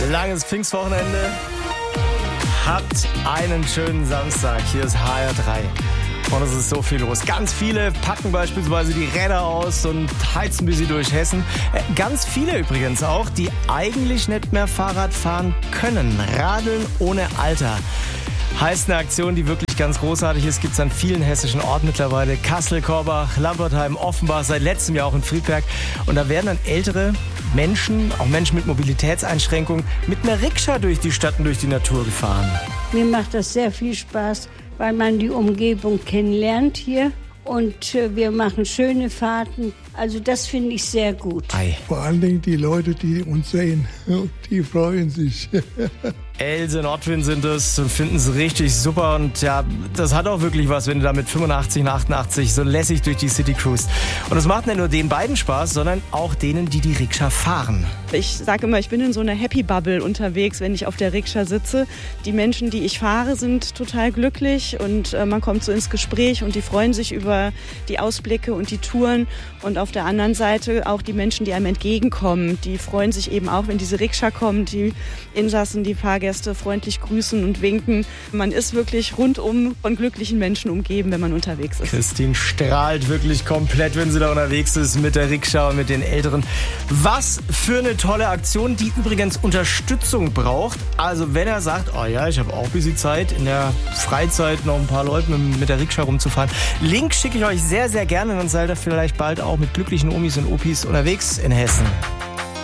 Langes Pfingstwochenende. Habt einen schönen Samstag. Hier ist HR3. Und es ist so viel los. Ganz viele packen beispielsweise die Räder aus und heizen bis sie durch Hessen. Ganz viele übrigens auch, die eigentlich nicht mehr Fahrrad fahren können. Radeln ohne Alter. Heißt eine Aktion, die wirklich ganz großartig ist. Gibt es an vielen hessischen Orten mittlerweile. Kassel, Korbach, Lambertheim, Offenbach, seit letztem Jahr auch in Friedberg. Und da werden dann ältere Menschen, auch Menschen mit Mobilitätseinschränkungen, mit einer Rikscha durch die Stadt und durch die Natur gefahren. Mir macht das sehr viel Spaß, weil man die Umgebung kennenlernt hier. Und wir machen schöne Fahrten. Also das finde ich sehr gut. Vor allen Dingen die Leute, die uns sehen, die freuen sich. Else und Ottwin sind es und finden es richtig super. Und ja, das hat auch wirklich was, wenn du da mit 85 und 88 so lässig durch die City cruist. Und das macht nicht nur den beiden Spaß, sondern auch denen, die die Rikscha fahren. Ich sage immer, ich bin in so einer Happy Bubble unterwegs, wenn ich auf der Rikscha sitze. Die Menschen, die ich fahre, sind total glücklich und man kommt so ins Gespräch und die freuen sich über die Ausblicke und die Touren. Und auf der anderen Seite auch die Menschen, die einem entgegenkommen, die freuen sich eben auch, wenn diese Rikscha kommt, die Insassen, die Fahrgäste freundlich grüßen und winken. Man ist wirklich rundum von glücklichen Menschen umgeben, wenn man unterwegs ist. Christine strahlt wirklich komplett, wenn sie da unterwegs ist mit der Rikscha und mit den Älteren. Was für eine tolle Aktion, die übrigens Unterstützung braucht. Also wenn er sagt, oh ja, ich habe auch ein bisschen Zeit, in der Freizeit noch ein paar Leute mit der Rikscha rumzufahren. Link schicke ich euch sehr, sehr gerne, dann seid ihr vielleicht bald auch mit glücklichen Omis und Opis unterwegs in Hessen.